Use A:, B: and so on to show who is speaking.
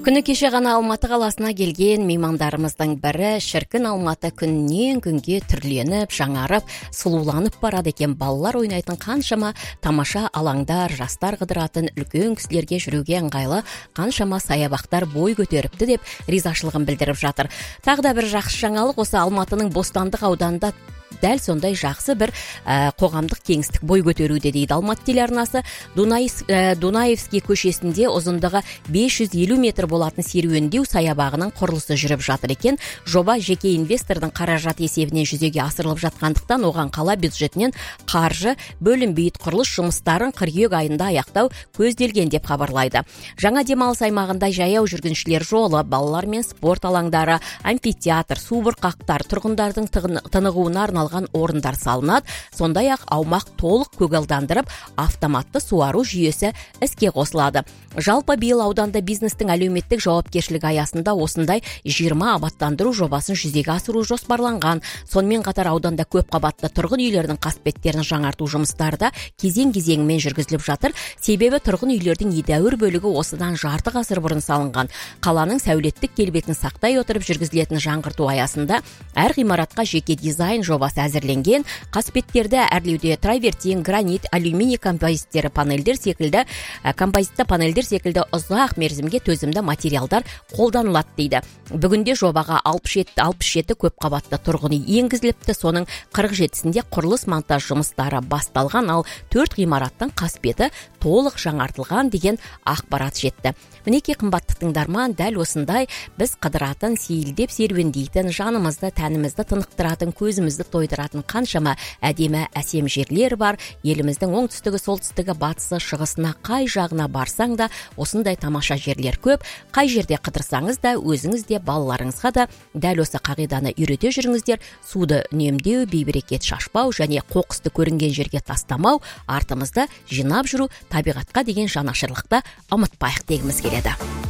A: Күні кеше ғана Алматы қаласына келген меймандарымыздың бірі шіркін Алматы күннен күнге түрленіп, жаңарып, сұлуланып барады екен. Балалар ойнайтын қаншама тамаша алаңдар, жастар қыдыратын үлкен кісілерге жүруге ыңғайлы қаншама саябақтар бой көтеріпті деп ризашылығын білдіріп жатыр. Тағы да бір жақсы жаңалық осы Алматының Бостандық ауданында дәл сондай жақсы бір қоғамдық кеңістік бой көтеруде дейді. Алматы телеарнасы Дунаевский көшесінде ұзындығы 550 метр болатын серуендеу саябағының құрылысы жүріп жатыр екен. Жоба жеке инвестордың қаражат есебінен жүзеге асырылып жатқандықтан оған қала бюджетінен қаржы бөлінбейді. Құрылыс жұмыстарын қыркүйек айында аяқтау көзделген деп хабарлайды. Жаңа демалыс аймағында жаяу жүргіншілер жолы, балалар мен спорт алаңдары, амфитеатр, су бұрқақтар, тұрғындардың тынығуына арналған орындар салынады. Сондай-ақ аумақ толық көгалдандырып, автоматты суару жүйесі іске қосылады. Жалпы биыл ауданда бизнестің әлеуметтік жауапкершілігі аясында осындай 20 абаттандыру жобасын жүзеге асыру жоспарланған. Сонымен қатар ауданда көп қабатты тұрғын үйлердің қасбеттерін жаңарту жұмыстары да кезең-кезеңімен жүргізіліп жатыр. Себебі тұрғын үйлердің едәуір бөлігі осыдан жарты ғасыр бұрын салынған. Қаланың сәулеттік келбетін сақтай отырып жүргізілетін жаңғырту аясында әр ғимаратқа жеке дизайн жобасы әзірленген. Қасбеттерді әрлеуде травертин, гранит, алюминий композитті панельдер секілді ұзақ мерзімге төзімді материалдар қолданылады дейді. Бүгінде жобаға 67 көп қабатты тұрғын үй енгізіліпті. Соның 47-сінде құрылыс монтаж жұмыстары басталған, ал 4 ғимараттың қасбеті толық жаңартылған деген ақпарат жетті. Мінекей қымбатты тыңдарман, дәл осындай біз қыдыратын, сейілдеп серуендейтін, жанымызды, тәнімізді тынықтыратын, көзімізді тойдыратын қаншама әдемі әсем жерлер бар. Еліміздің оңтүстігі, солтүстігі, батысы, шығысына, қай жағына барсаң да осындай тамаша жерлер көп. Қай жерде қыдырсаңыз да, өзіңіз де, балаларыңызға да дәл осы қағиданы үйрете жүріңіздер. Суды үнемдеу, бейберекет шашпау және қоқысты көрінген жерге тастамау, артымызды жинап жүру, табиғатқа деген жанашырлықты ұмытпайық дегіміз келеді.